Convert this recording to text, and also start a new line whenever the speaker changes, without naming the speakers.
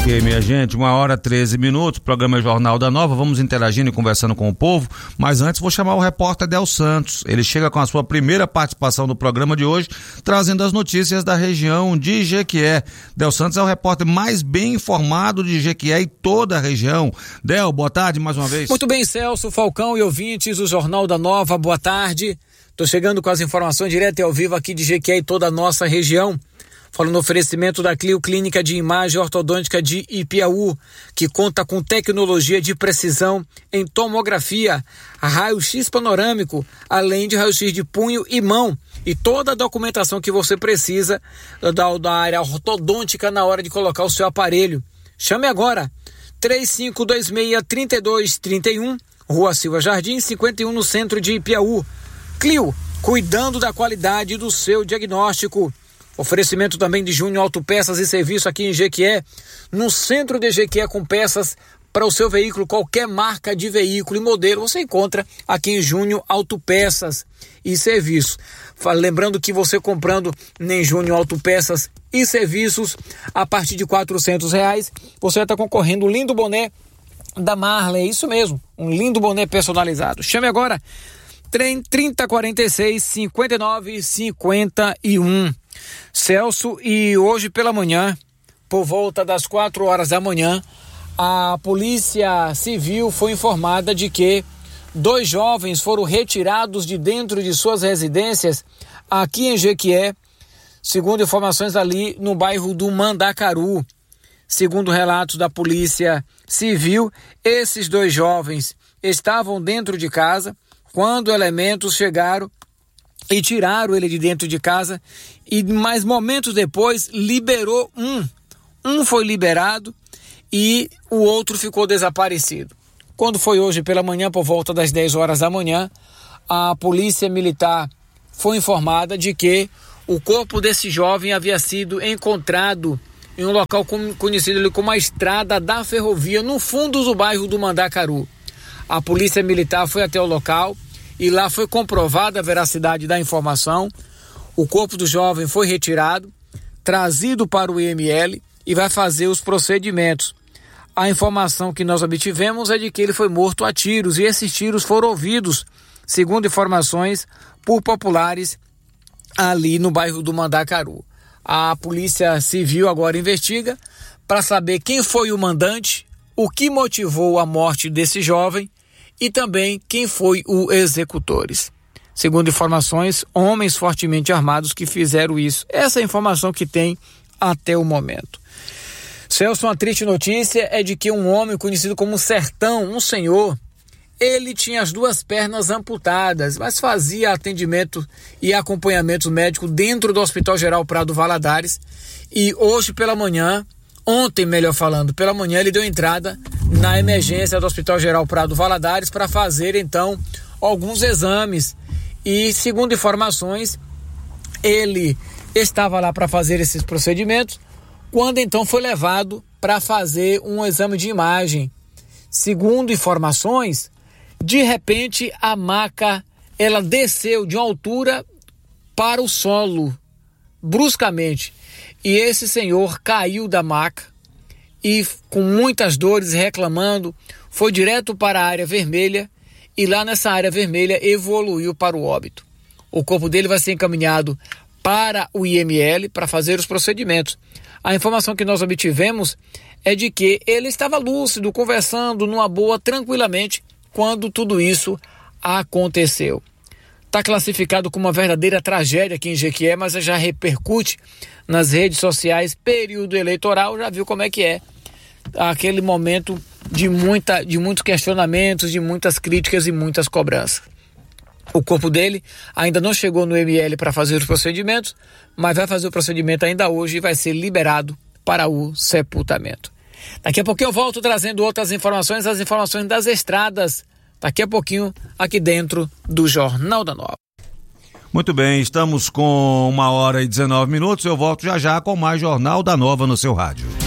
Ok, minha gente, 1h13, programa Jornal da Nova, vamos interagindo e conversando com o povo, mas antes vou chamar o repórter Del Santos. Ele chega com a sua primeira participação no programa de hoje, trazendo as notícias da região de Jequié. Del Santos é o repórter mais bem informado de Jequié e toda a região. Del, boa tarde mais uma vez.
Muito bem, Celso, Falcão e ouvintes do Jornal da Nova, boa tarde. Tô chegando com as informações direto e ao vivo aqui de Jequié e toda a nossa região. Falando no oferecimento da Clio Clínica de Imagem Ortodôntica de Ipiaú, que conta com tecnologia de precisão em tomografia, raio-x panorâmico, além de raio-x de punho e mão e toda a documentação que você precisa da área ortodôntica na hora de colocar o seu aparelho. Chame agora, 3526-3231, Rua Silva Jardim, 51 no centro de Ipiaú. Clio, cuidando da qualidade do seu diagnóstico. Oferecimento também de Júnior Autopeças e Serviço aqui em Jequié, no centro de Jequié, com peças para o seu veículo, qualquer marca de veículo e modelo você encontra aqui em Júnior Autopeças e Serviços. Lembrando que você comprando em Júnior Autopeças e Serviços a partir de R$400, você vai estar concorrendo um lindo boné da Marley, isso mesmo, um lindo boné personalizado. Chame agora, 3046-5951. Celso, e hoje pela manhã, por volta das 4h da manhã, a Polícia Civil foi informada de que 2 jovens foram retirados de dentro de suas residências aqui em Jequié, segundo informações ali no bairro do Mandacaru. Segundo relatos da Polícia Civil, esses 2 jovens estavam dentro de casa quando elementos chegaram e tiraram ele de dentro de casa, e mais momentos depois liberou um foi liberado e o outro ficou desaparecido. Quando foi hoje pela manhã, por volta das 10h da manhã, a Polícia Militar foi informada de que o corpo desse jovem havia sido encontrado em um local conhecido como a Estrada da Ferrovia, no fundo do bairro do Mandacaru. A Polícia Militar foi até o local e lá foi comprovada a veracidade da informação. O corpo do jovem foi retirado, trazido para o IML e vai fazer os procedimentos. A informação que nós obtivemos é de que ele foi morto a tiros, e esses tiros foram ouvidos, segundo informações, por populares ali no bairro do Mandacaru. A Polícia Civil agora investiga para saber quem foi o mandante, o que motivou a morte desse jovem e também quem foi o executores. Segundo informações, homens fortemente armados que fizeram isso. Essa é a informação que tem até o momento. Celso, uma triste notícia é de que um homem conhecido como Sertão, um senhor, ele tinha as 2 pernas amputadas, mas fazia atendimento e acompanhamento médico dentro do Hospital Geral Prado Valadares, e hoje pela manhã, ontem melhor falando, pela manhã ele deu entrada na emergência do Hospital Geral Prado Valadares para fazer então alguns exames, e segundo informações ele estava lá para fazer esses procedimentos quando então foi levado para fazer um exame de imagem. Segundo informações, de repente a maca ela desceu de uma altura para o solo bruscamente, e esse senhor caiu da maca e com muitas dores, reclamando, foi direto para a área vermelha, e lá nessa área vermelha evoluiu para o óbito. O corpo dele vai ser encaminhado para o IML para fazer os procedimentos. A informação que nós obtivemos é de que ele estava lúcido, conversando numa boa, tranquilamente, quando tudo isso aconteceu. Está classificado como uma verdadeira tragédia aqui em Jequié, mas já repercute nas redes sociais. Período eleitoral, já viu como é que é aquele momento de muitos questionamentos, de muitas críticas e muitas cobranças. O corpo dele ainda não chegou no ML para fazer os procedimentos, mas vai fazer o procedimento ainda hoje e vai ser liberado para o sepultamento. Daqui a pouquinho eu volto trazendo outras informações, as informações das estradas, daqui a pouquinho aqui dentro do Jornal da Nova.
Muito bem, estamos com 1h19, eu volto já com mais Jornal da Nova no seu rádio.